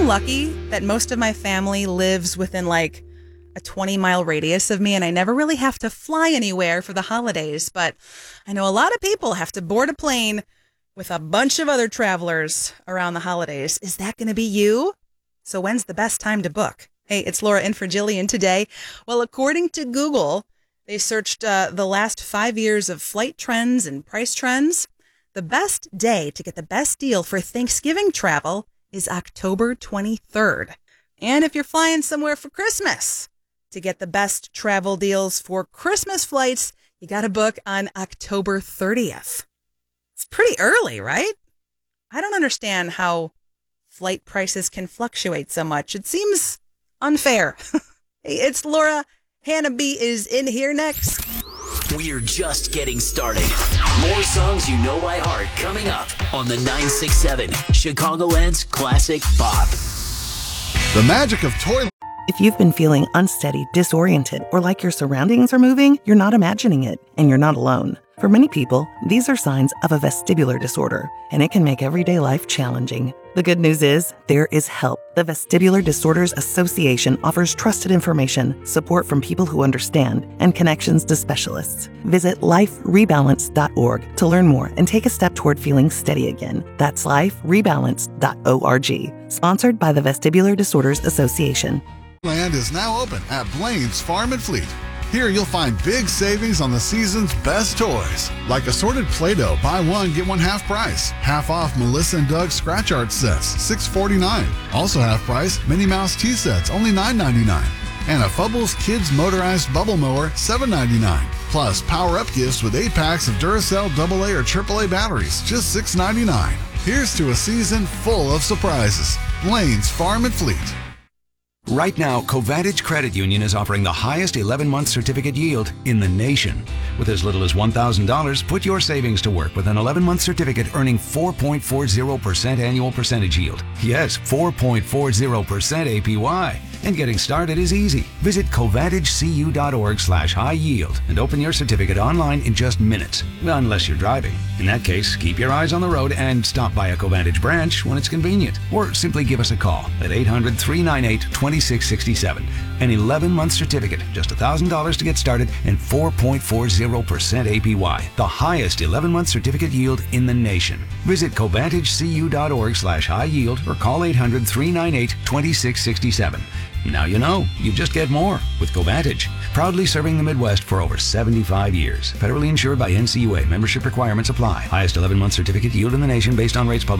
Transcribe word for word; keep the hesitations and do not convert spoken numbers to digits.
feeling lucky that most of my family lives within like a twenty mile radius of me, and I never really have to fly anywhere for the holidays. But I know a lot of people have to board a plane with a bunch of other travelers around the holidays. Is that going to be you? So when's the best time to book? Hey, it's Laura in for Jillian today. Well, according to Google, they searched uh, the last five years of flight trends and price trends. The best day to get the best deal for Thanksgiving travel is October twenty-third. And if you're flying somewhere for Christmas, to get the best travel deals for Christmas flights, you got to book on October thirtieth. It's pretty early, right? I don't understand how flight prices can fluctuate so much. It seems unfair. Hey, it's Laura. Hannah B is in here next. We're just getting started. More songs you know by heart coming up on the nine six seven Chicagoland's Classic Pop. The magic of toilet. If you've been feeling unsteady, disoriented, or like your surroundings are moving, you're not imagining it, and you're not alone. For many people, these are signs of a vestibular disorder, and it can make everyday life challenging. The good news is, there is help. The Vestibular Disorders Association offers trusted information, support from people who understand, and connections to specialists. Visit life rebalance dot org to learn more and take a step toward feeling steady again. That's life rebalance dot org. Sponsored by the Vestibular Disorders Association. Land is now open at Blaine's Farm and Fleet. Here you'll find big savings on the season's best toys, like assorted Play-Doh, buy one, get one half price. Half off Melissa and Doug scratch art sets, six forty-nine. Also half price Minnie Mouse tea sets, only nine ninety-nine. And a Fubbles Kids Motorized Bubble Mower, seven ninety-nine. Plus power-up gifts with eight packs of Duracell double A or triple A batteries, just six ninety-nine. Here's to a season full of surprises. Blaine's Farm and Fleet. Right now, Covantage Credit Union is offering the highest eleven-month certificate yield in the nation. With as little as one thousand dollars, put your savings to work with an eleven-month certificate earning four point four zero percent annual percentage yield. Yes, four point four zero percent A P Y. And getting started is easy. Visit covantagegu.org slash high yield and open your certificate online in just minutes, unless you're driving. In that case, keep your eyes on the road and stop by a Covantage branch when it's convenient. Or simply give us a call at eight hundred, three nine eight, two six six seven. An eleven-month certificate, just one thousand dollars to get started, and four point four zero percent A P Y. The highest eleven-month certificate yield in the nation. Visit covantagegu.org slash high yield or call eight hundred, three nine eight, two six six seven. Now you know, you just get more with Covantage. Proudly serving the Midwest for over seventy-five years. Federally insured by N C U A. Membership requirements apply. Highest eleven-month certificate yield in the nation based on rates published